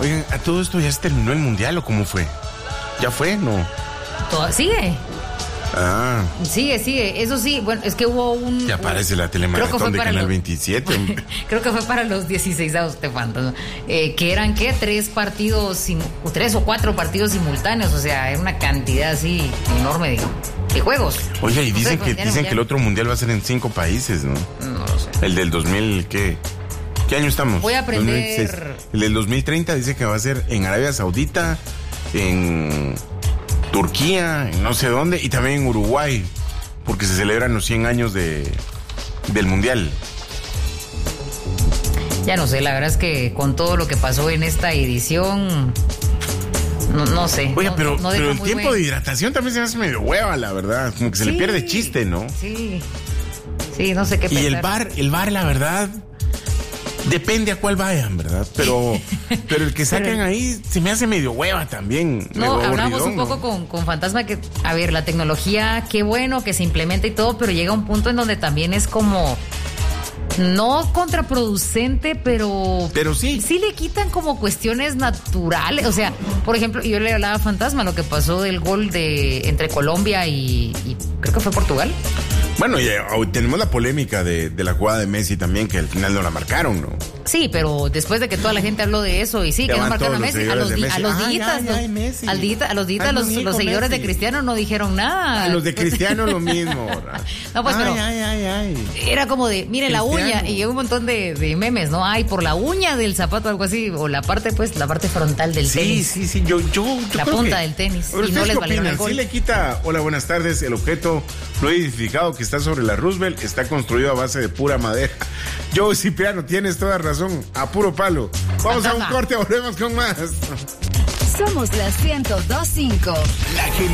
Oigan, ¿a todo esto ya se terminó el mundial o cómo fue? ¿Ya fue? No. Sigue. Ah. Sigue. Eso sí, bueno, es que hubo un... Ya aparece la telemaratón de Canal 27. Creo que fue para los 16avos de Fantasma. Que eran, ¿qué? 3 o 4 partidos simultáneos. O sea, era una cantidad así enorme de juegos. Oye, y dicen que el otro mundial va a ser en 5 países, ¿no? No lo sé. El del 2000, ¿qué año estamos? Voy a aprender... 2016. El del 2030 dice que va a ser en Arabia Saudita, en Turquía, en no sé dónde, y también en Uruguay, porque se celebran los 100 años del mundial. Ya no sé, la verdad es que con todo lo que pasó en esta edición, no sé. Oiga, pero el muy tiempo buen... de hidratación también se me hace medio hueva, la verdad. Como que se le pierde chiste, ¿no? Sí, no sé qué pensar. Y el bar, la verdad, depende a cuál vayan, ¿verdad? Pero el que sacan ahí se me hace medio hueva también. No, hablamos un poco con Fantasma que, a ver, la tecnología, qué bueno que se implementa y todo, pero llega un punto en donde también es como... No contraproducente, pero sí le quitan como cuestiones naturales. O sea, por ejemplo, yo le hablaba a Fantasma lo que pasó del gol entre Colombia y creo que fue Portugal. Bueno, y tenemos la polémica de la jugada de Messi también, que al final no la marcaron, ¿no? Sí, pero después de que toda la gente habló de eso, y sí, que no marcaron a Messi, a los seguidores de Cristiano no dijeron nada. A los de Cristiano lo mismo, ¿verdad? No, pues, pero era como de, mire Cristiano. La uña, y un montón de memes, ¿no? Ay, por la uña del zapato, algo así, o la parte frontal del tenis. Sí, yo la creo punta del tenis, y no les valieron el gol. ¿Sí le quita, hola, buenas tardes, el objeto no identificado que está sobre la Roosevelt está construido a base de pura madera? Yo, Cipriano, tienes toda razón, a puro palo. Vamos a un corte, volvemos con más. Somos la 102.5.